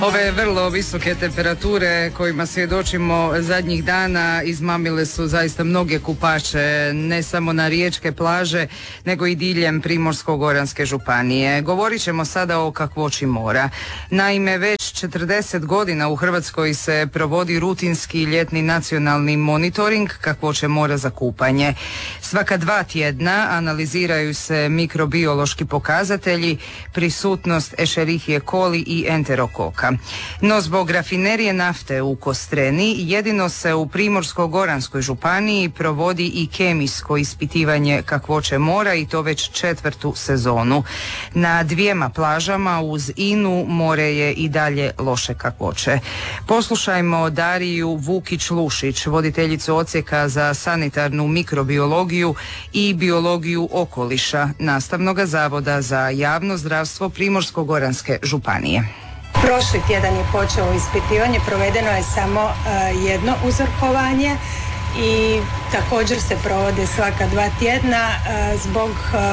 Ove vrlo visoke temperature kojima svjedočimo zadnjih dana izmamile su zaista mnoge kupače, ne samo na riječke plaže, nego i diljem Primorsko-goranske županije. Govorit ćemo sada o kakvoći mora. Naime, već 40 godina u Hrvatskoj se provodi rutinski ljetni nacionalni monitoring kakvoće mora za kupanje. Svaka 2 tjedna analiziraju se mikrobiološki pokazatelji, prisutnost Escherichie coli i enterokoka. No zbog rafinerije nafte u Kostreni jedino se u Primorsko-goranskoj županiji provodi i kemijsko ispitivanje kakvoće mora i to već 4. sezonu. Na 2 plažama uz Inu more je i dalje loše kakvoće. Poslušajmo Dariju Vukić-Lušić, voditeljicu odsjeka za sanitarnu mikrobiologiju i biologiju okoliša Nastavnog zavoda za javno zdravstvo Primorsko-goranske županije. Prošli tjedan je počelo ispitivanje, provedeno je samo jedno uzorkovanje i također se provode svaka 2 tjedna zbog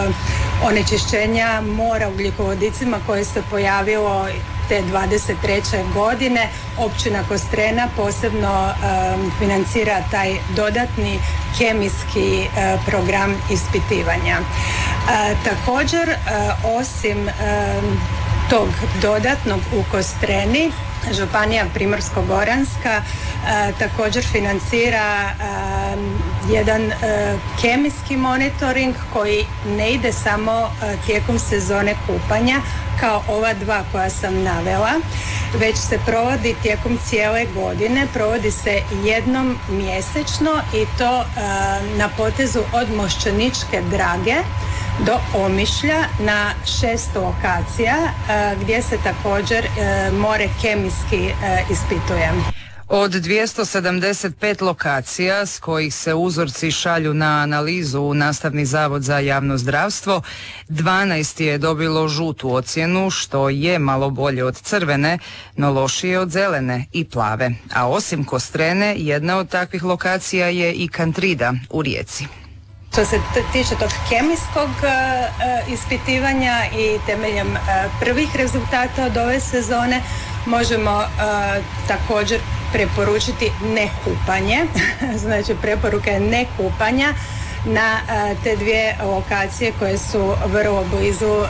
onečišćenja mora ugljikovodicima koje se pojavilo te 23. godine. Općina Kostrena posebno financira taj dodatni kemijski program ispitivanja. Također, osim tog dodatnog u Kostreni, županija Primorsko-goranska također financira jedan kemijski monitoring koji ne ide samo tijekom sezone kupanja kao ova 2 koja sam navela, već se provodi tijekom cijele godine, provodi se jednom mjesečno i to na potezu od Mošćeničke Drage do Omišlja na 6 lokacija gdje se također more kemijski ispituje. Od 275 lokacija s kojih se uzorci šalju na analizu u Nastavni zavod za javno zdravstvo, 12 je dobilo žutu ocjenu, što je malo bolje od crvene, no lošije od zelene i plave. A osim Kostrene, jedna od takvih lokacija je i Kantrida u Rijeci. Što se tiče tog kemijskog ispitivanja i temeljem prvih rezultata od ove sezone možemo također preporučiti nekupanje, znači preporuka je nekupanja na te 2 lokacije koje su vrlo blizu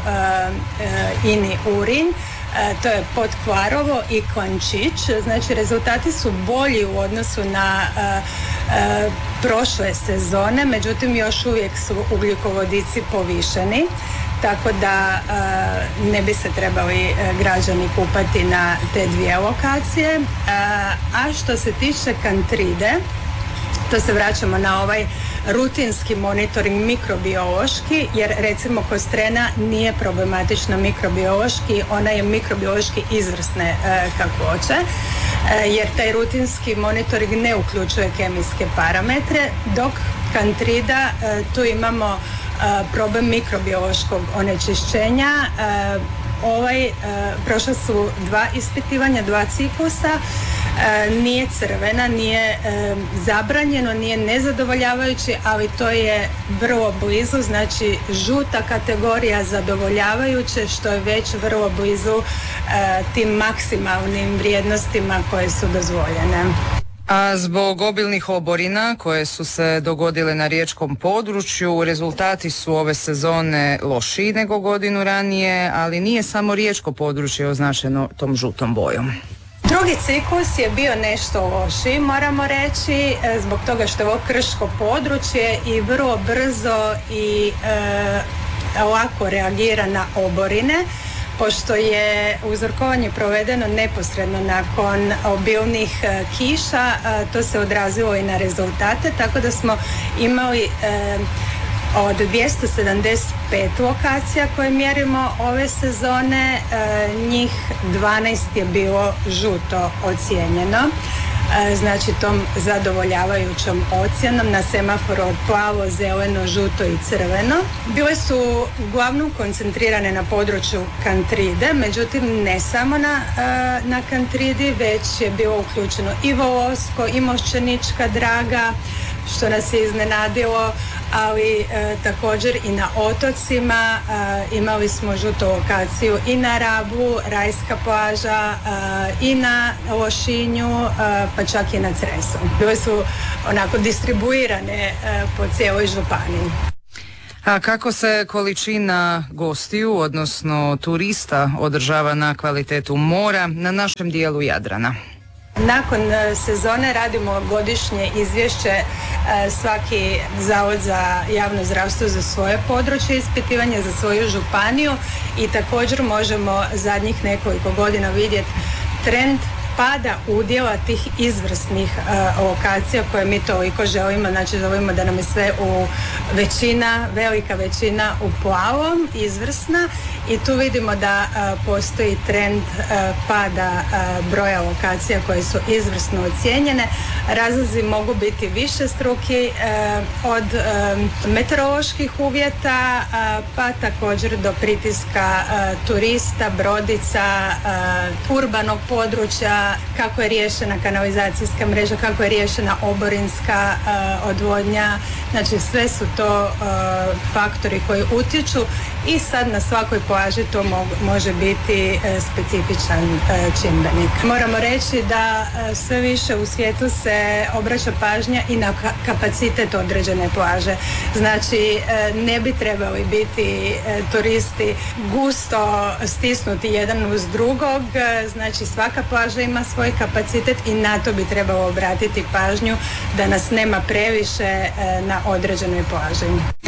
Ini Urinj. To je Potkvarovo i Klančić. Znači rezultati su bolji u odnosu na prošle sezone, međutim još uvijek su ugljikovodici povišeni, tako da ne bi se trebali građani kupati na te 2 lokacije. A što se tiče Kantride, to se vraćamo na ovaj rutinski monitoring mikrobiološki, jer recimo Kostrena nije problematična mikrobiološki, ona je mikrobiološki izvrsne kakvoće, jer taj rutinski monitoring ne uključuje kemijske parametre, dok Kantrida tu imamo problem mikrobiološkog onečišćenja. Prošla su 2 ispitivanja, 2 ciklusa, nije crvena, nije zabranjeno, nije nezadovoljavajući, ali to je vrlo blizu, znači žuta kategorija zadovoljavajuće, što je već vrlo blizu tim maksimalnim vrijednostima koje su dozvoljene. A zbog obilnih oborina koje su se dogodile na riječkom području, rezultati su ove sezone lošiji nego godinu ranije, ali nije samo riječko područje označeno tom žutom bojom. Drugi ciklus je bio nešto lošiji, moramo reći, zbog toga što je ovo krško područje i vrlo brzo i lako reagira na oborine. Pošto je uzorkovanje provedeno neposredno nakon obilnih kiša, to se odrazilo i na rezultate, tako da smo imali od 275 lokacija koje mjerimo ove sezone, njih 12 je bilo žuto ocijenjeno. Znači tom zadovoljavajućom ocjenom na semaforu od plavo, zeleno, žuto i crveno. Bile su uglavnom koncentrirane na području Kantride, međutim ne samo na Kantridi, već je bilo uključeno i Volosko, i Mošćenička Draga, što nas je iznenadilo, ali također i na otocima. Imali smo žutu lokaciju i na Rabu, rajska plaža, i na Lošinju, pa čak i na Cresu. Bile su onako distribuirane po cijeloj županiji. A kako se količina gostiju, odnosno turista, održava na kvalitetu mora na našem dijelu Jadrana? Nakon sezone radimo godišnje izvješće, svaki zavod za javno zdravstvo za svoje područje ispitivanja, za svoju županiju, i također možemo zadnjih nekoliko godina vidjeti trend pada udjela tih izvrsnih lokacija koje mi toliko želimo. Znači želimo da nam je sve velika većina u plavom, izvrsna, i tu vidimo da postoji trend pada broja lokacija koje su izvrsno ocijenjene. Razlozi mogu biti višestruki, od meteoroloških uvjeta pa također do pritiska turista, brodica, urbanog područja, kako je riješena kanalizacijska mreža, kako je riješena oborinska odvodnja. Znači sve su to faktori koji utječu, i sad na svakoj plaži to može biti specifičan čimbenik. Moramo reći da sve više u svijetu se obraća pažnja i na kapacitet određene plaže. Znači ne bi trebali biti turisti gusto stisnuti jedan uz drugog. Znači svaka plaža ima svoj kapacitet i na to bi trebalo obratiti pažnju da nas nema previše na određenoj plaži.